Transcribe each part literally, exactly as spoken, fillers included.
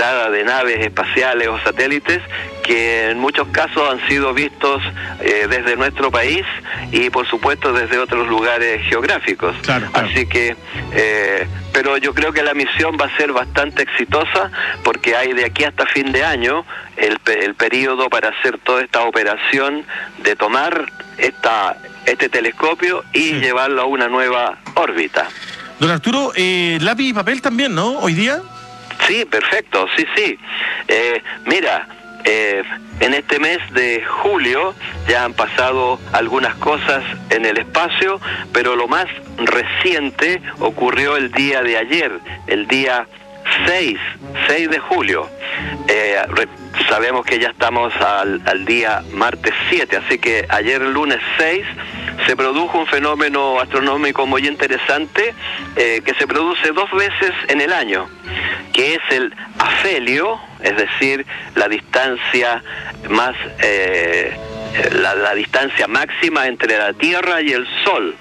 llegada de naves espaciales o satélites que en muchos casos han sido vistos eh, desde nuestro país y por supuesto desde otros lugares geográficos. Claro, claro. Así que, eh, pero yo creo que la misión va a ser bastante exitosa porque hay de aquí hasta fin de año el, el periodo para hacer toda esta operación de tomar esta este telescopio y sí. llevarlo a una nueva órbita. Don Arturo, eh, lápiz y papel también, ¿no? Hoy día. Sí, perfecto, sí, sí. Eh, mira, eh, en este mes de julio ya han pasado algunas cosas en el espacio, pero lo más reciente ocurrió el día de ayer, el día seis de julio. Eh, re, sabemos que ya estamos al, al día martes siete, así que ayer lunes seis se produjo un fenómeno astronómico muy interesante eh, que se produce dos veces en el año, que es el afelio, es decir, la distancia más eh, la, la distancia máxima entre la Tierra y el Sol.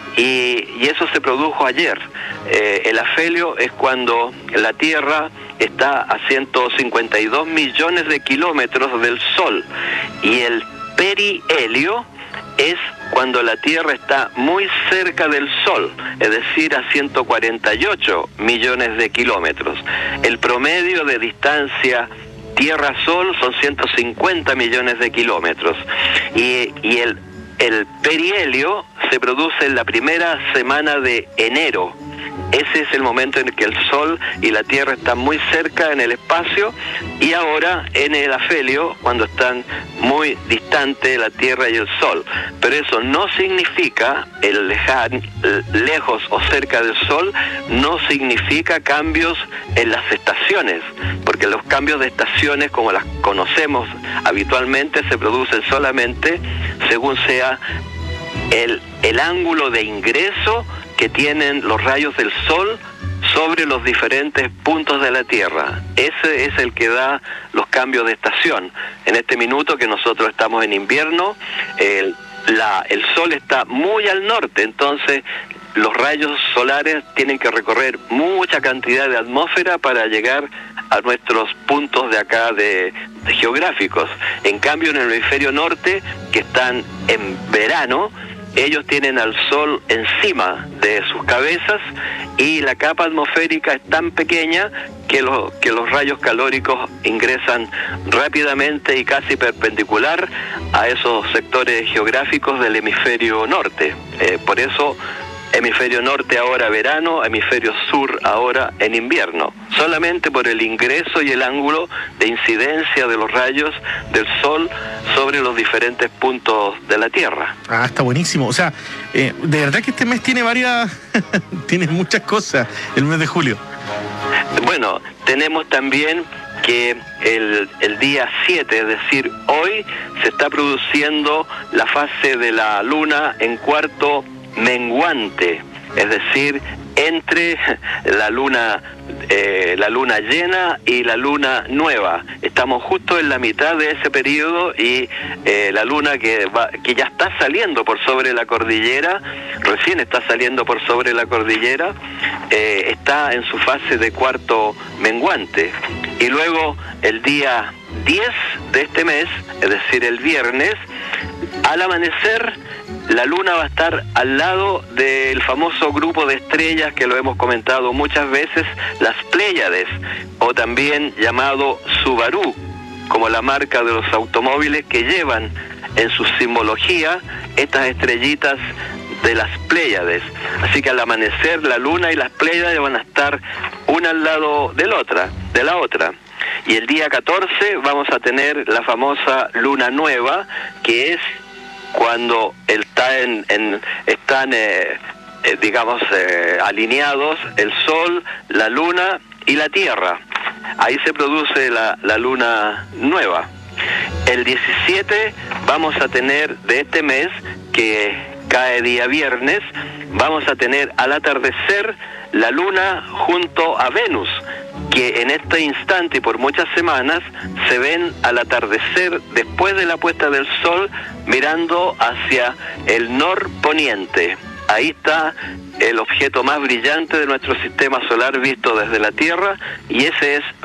Y, y eso se produjo ayer. Eh, el afelio es cuando la Tierra está a ciento cincuenta y dos millones de kilómetros del Sol, y el perihelio es cuando la Tierra está muy cerca del Sol, es decir, a ciento cuarenta y ocho millones de kilómetros. El promedio de distancia Tierra-Sol son ciento cincuenta millones de kilómetros. Y, y el, el perihelio se produce en la primera semana de enero. Ese es el momento en el que el Sol y la Tierra están muy cerca en el espacio, y ahora en el afelio, cuando están muy distantes la Tierra y el Sol. Pero eso no significa, el lejar, lejos o cerca del Sol, no significa cambios en las estaciones, porque los cambios de estaciones, como las conocemos habitualmente, se producen solamente según sea el, el ángulo de ingreso que tienen los rayos del Sol sobre los diferentes puntos de la Tierra. Ese es el que da los cambios de estación. En este minuto que nosotros estamos en invierno, el, la, el Sol está muy al norte, entonces los rayos solares tienen que recorrer mucha cantidad de atmósfera para llegar a nuestros puntos de acá de, de geográficos. En cambio, en el hemisferio norte, que están en verano, ellos tienen al Sol encima de sus cabezas y la capa atmosférica es tan pequeña que, lo, que los rayos calóricos ingresan rápidamente y casi perpendicular a esos sectores geográficos del hemisferio norte. Eh, por eso, hemisferio norte ahora verano, hemisferio sur ahora en invierno, solamente por el ingreso y el ángulo de incidencia de los rayos del Sol sobre los diferentes puntos de la Tierra. Ah, está buenísimo. O sea, eh, de verdad que este mes tiene varias, tiene muchas cosas, el mes de julio. Bueno, tenemos también que el, el día siete, es decir, hoy, se está produciendo la fase de la Luna en cuarto menguante, es decir, entre la luna eh, la luna llena y la luna nueva. Estamos justo en la mitad de ese periodo y eh, la luna que va, que ya está saliendo por sobre la cordillera, recién está saliendo por sobre la cordillera, eh, está en su fase de cuarto menguante. Y luego el día diez de este mes, es decir, el viernes, al amanecer, la Luna va a estar al lado del famoso grupo de estrellas que lo hemos comentado muchas veces, las Pléyades, o también llamado Subaru, como la marca de los automóviles que llevan en su simbología estas estrellitas de las Pléyades. Así que al amanecer la Luna y las Pléyades van a estar una al lado de la otra, de la otra. Y el día catorce vamos a tener la famosa Luna Nueva, que es cuando está en, en, están, eh, eh, digamos, eh, alineados el Sol, la Luna y la Tierra. Ahí se produce la, la Luna Nueva. El diecisiete vamos a tener de este mes, que cae día viernes, vamos a tener al atardecer la Luna junto a Venus, que en este instante y por muchas semanas se ven al atardecer después de la puesta del Sol mirando hacia el norponiente. Ahí está el objeto más brillante de nuestro sistema solar visto desde la Tierra, y ese es